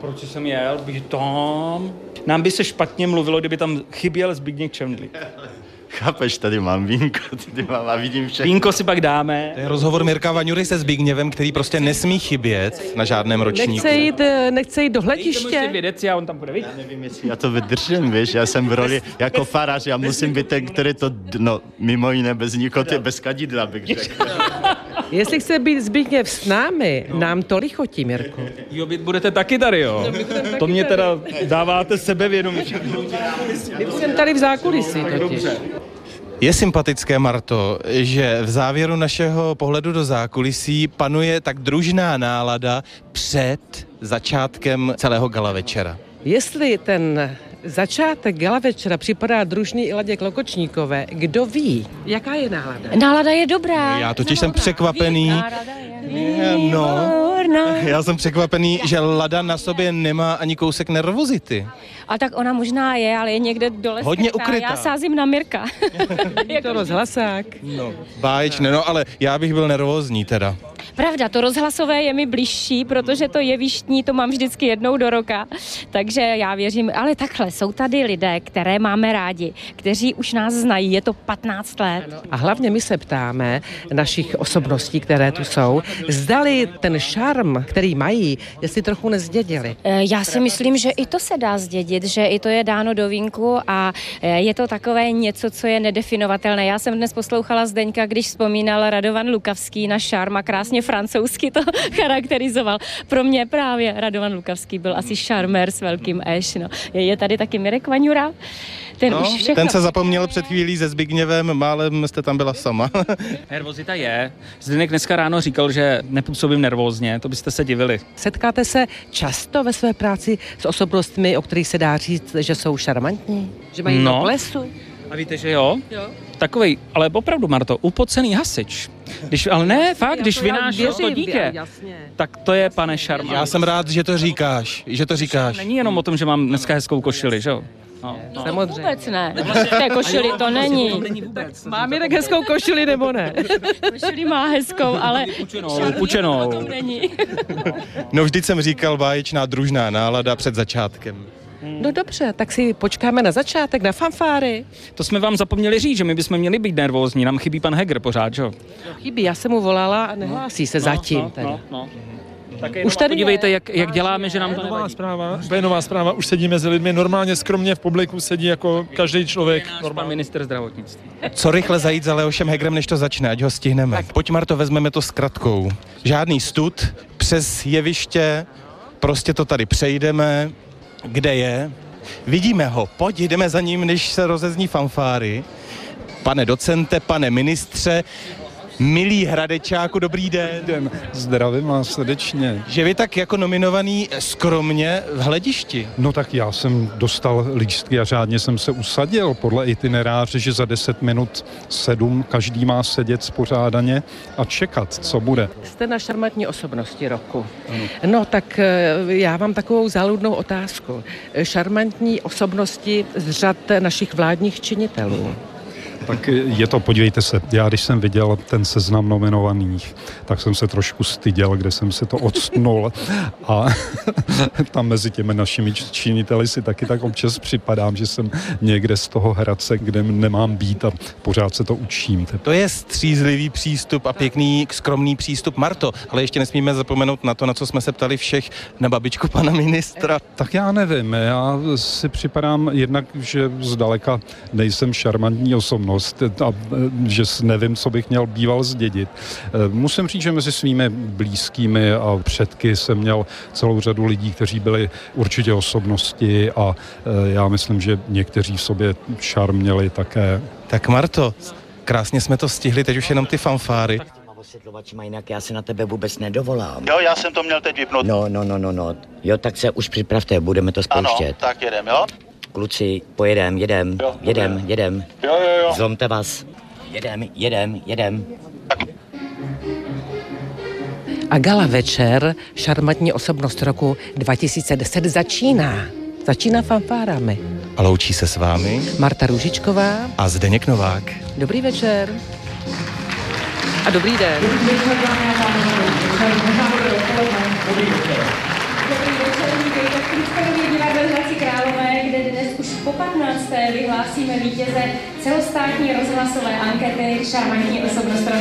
proč jsem jel? Bych tam... Nám by se špatně mluvilo, kdyby tam chyběl Zbigněk Čendlík. Chápeš, tady mám vínko, tady mám a vidím všechno. Vínko si pak dáme. To je rozhovor Mirka Vaňury se Zbigněvem, který prostě nesmí chybět na žádném ročníku. Nechce jít do hlediště. Vědec, já on tam bude, víš? Já nevím, jestli já to vydržím, víš, já jsem v roli jako farář, já musím být ten, který to, mimo jiné bez nikoty, bez kadidla, bych řekl. Jestli chce být Zbigněv s námi, nám to lichotí, Mirku. Jo, vy budete taky tady, jo? To mě teda dáváte sebevědomí. My jsem tady v zákulisí totiž. Je sympatické, Marto, že v závěru našeho pohledu do zákulisí panuje tak družná nálada před začátkem celého gala večera. Jestli ten začátek gala večera připadá družný i Ladě Klokočníkové, kdo ví, jaká je nálada? Nálada je dobrá. Já totiž jsem překvapený. Já jsem překvapený, že Lada na sobě nemá ani kousek nervozity. A tak ona možná je, ale je někde dole hodně skrytá. ukrytá. Já sázím na Mirka. Je to rozhlasák. No, báječné, no ale já bych byl nervózní teda. Pravda, to rozhlasové je mi bližší, protože to jevištní to mám vždycky jednou do roka. Takže já věřím, ale takhle, jsou tady lidé, které máme rádi, kteří už nás znají, je to 15 let. A hlavně my se ptáme našich osobností, které tu jsou, zdali ten šarm, který mají, jestli trochu nezdědili. Já si myslím, že i to se dá zdědit, že i to je dáno do vínku a je to takové něco, co je nedefinovatelné. Já jsem dnes poslouchala Zdeňka, když vzpomínal Radovan Lukavský na šarm a krásně francouzsky to charakterizoval. Pro mě právě Radovan Lukavský byl asi šarmér s velkým eš. No. Je tady taky Mirek Vaňura. Ten se zapomněl před chvílí se Zbigněvem, málem jste tam byla sama. Nervozita je. Zdeněk dneska ráno říkal, že nepůsobím nervózně, to byste se divili. Setkáte se často ve své práci s osobnostmi, o kterých se dá říct, že jsou šarmantní? Že mají noblesu? A víte, že jo? Takovej, ale opravdu, Marto, upocený hasič. Když vynášel to dítě, tak to je, pane šarmant. Já jsem rád, že to říkáš, Není jenom o tom, že mám dneska hezkou košili, že jo? No, samozřejmě. Vůbec ne. V té košili to není. Má Mirek hezkou košili nebo ne? Košili má hezkou, ale učenou. To není. No vždyť jsem říkal báječná družná nálada před začátkem. No dobře, tak si počkáme na začátek, na fanfáry. To jsme vám zapomněli říct, že my bychom měli být nervózní, nám chybí pan Heger pořád, že jo? Chybí, já jsem mu volala a nehlásí se zatím. Tak už tady podívejte, jak děláme, že nám to nevadí. Nová zpráva, už sedí mezi lidmi, normálně skromně v publiku sedí jako každý člověk. Pan ministr zdravotnictví. Co rychle zajít za Leošem Hegerem, než to začne, ať ho stihneme. Tak. Pojď, Marto, vezmeme to zkratkou. Žádný stud, přes jeviště, prostě to tady přejdeme. Kde je? Vidíme ho, pojď, jdeme za ním, než se rozezní fanfáry. Pane docente, pane ministře, milý Hradečáku, dobrý den. Zdravím vás srdečně. Že vy tak jako nominovaný skromně v hledišti. No tak já jsem dostal lístky a řádně jsem se usadil podle itineráře, že za 10 minut 7 každý má sedět spořádaně a čekat, co bude. Jste na šarmantní osobnosti roku. Ano. No tak já mám takovou záludnou otázku. Šarmantní osobnosti z řad našich vládních činitelů. Tak je to, podívejte se, já když jsem viděl ten seznam nominovaných, tak jsem se trošku styděl, kde jsem se to odstnul a tam mezi těmi našimi činiteli si taky tak občas připadám, že jsem někde z toho Hradce, kde nemám být a pořád se to učím. To je střízlivý přístup a pěkný, skromný přístup, Marto, ale ještě nesmíme zapomenout na to, na co jsme se ptali všech, na babičku pana ministra. Tak já nevím, já si připadám jednak, že zdaleka nejsem šarmantní osobnost, a že nevím, co bych měl býval zdědit. Musím říct, že mezi svými blízkými a předky jsem měl celou řadu lidí, kteří byli určitě osobnosti a já myslím, že někteří v sobě šarm měli také. Tak Marto, krásně jsme to stihli, teď už jenom ty fanfáry. Osvětlovačima, jinak já se na tebe vůbec nedovolám. Jo, já jsem to měl teď vypnout. No. Jo, tak se už připravte, budeme to spouštět. Ano, tak jedem, jo? Kluci, pojedem, jedem. Jo. Zlomte vás. Jedem. A gala večer, šarmantní osobnost roku 2010 začíná. Začíná fanfárami. A loučí se s vámi Marta Růžičková a Zdeněk Novák. Dobrý večer. A dobrý den. Dobrý večer, Krupského divadlo Hradci Králové, kde dnes už po 15. vyhlásíme vítěze celostátní rozhlasové ankety Šarmantní osobnost roku.